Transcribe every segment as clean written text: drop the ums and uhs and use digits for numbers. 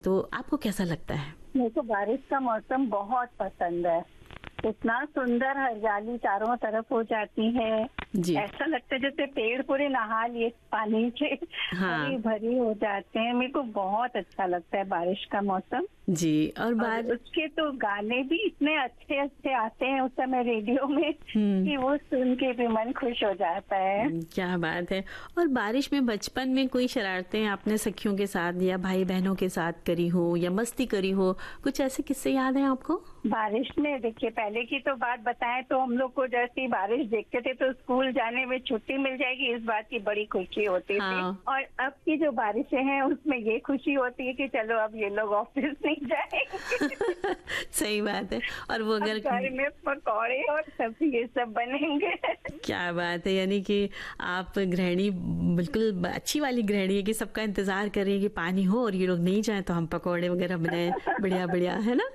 तो आपको कैसा लगता है? मेरे को बारिश का मौसम बहुत पसंद है। इतना सुंदर हरियाली चारों तरफ हो जाती है। जी। ऐसा लगता है जैसे पेड़ पूरे नहा लिए पानी से, हाँ। हरी भरी हो जाते हैं। मेरे को बहुत अच्छा लगता है बारिश का मौसम। जी। और उसके तो गाने भी इतने अच्छे अच्छे आते हैं उस समय रेडियो में कि वो सुन के भी मन खुश हो जाता है। क्या बात है। और बारिश में बचपन में कोई शरारतें आपने सखियों के साथ या भाई बहनों के साथ करी हो या मस्ती करी हो, कुछ ऐसे किस्से याद हैं आपको? बारिश में देखिए, पहले की तो बात बताएं तो हम लोग को जैसी बारिश देखते थे तो स्कूल जाने में छुट्टी मिल जाएगी, इस बात की बड़ी खुशी होती हाँ। थी। और अब की जो बारिशें हैं उसमें ये खुशी होती है कि चलो अब ये लोग ऑफिस नहीं जाएंगे। सही बात है। और वो अगर घर में पकौड़े और सब्जी ये सब बनेंगे। क्या बात है, यानी कि आप गृहिणी बिल्कुल अच्छी वाली गृहिणी है कि सबका इंतजार कर रही है कि पानी हो और ये लोग नहीं जाए तो हम पकौड़े वगैरह बनाए, बढ़िया बढ़िया, है ना?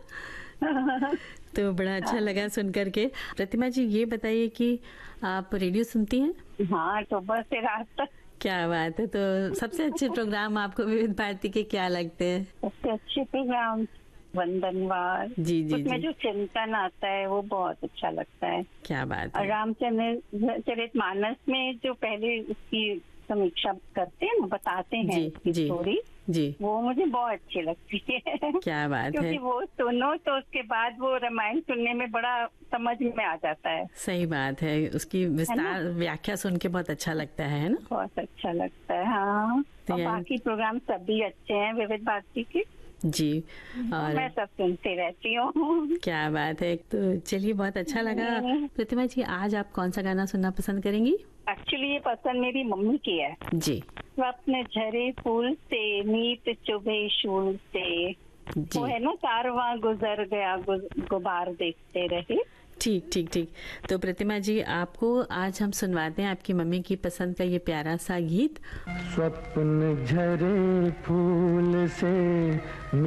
तो बड़ा अच्छा लगा सुन करके। प्रतिमा जी, ये बताइए कि आप रेडियो सुनती हैं? हाँ, सुबह से रात तक। क्या बात है। तो सबसे अच्छे प्रोग्राम आपको विविध भारती के क्या लगते हैं? सबसे अच्छे प्रोग्राम वंदनवार। जी जी उसमें जी। जो चिंतन आता है वो बहुत अच्छा लगता है। क्या बात और है। रामचरितमानस में जो पहले उसकी समीक्षा करते हैं ना, बताते हैं जी उसकी जी स्टोरी, जी। वो मुझे बहुत अच्छी लगती है। क्या बात है। क्योंकि वो सुनो तो उसके बाद वो रामायण सुनने में बड़ा समझ में आ जाता है। सही बात है, उसकी विस्तार व्याख्या सुन के बहुत अच्छा लगता है ना? बहुत अच्छा लगता है। हाँ। और बाकी प्रोग्राम सभी अच्छे हैं विविध भारती के। जी। और मैं सब सुनती रहती हूँ। क्या बात है। तो चलिए, बहुत अच्छा लगा। प्रतिमा जी, आज आप कौन सा गाना सुनना पसंद करेंगी? एक्चुअली ये पसंद मेरी मम्मी की है। जी। स्वप्न झरे फूल से, नीत चुभे शूल से, जी। वो है ना, कारवां गुजर गया गुबार देखते रहे। ठीक ठीक ठीक। तो प्रतिमा जी, आपको आज हम सुनवाते हैं आपकी मम्मी की पसंद का ये प्यारा सा गीत। स्वप्न झरे फूल से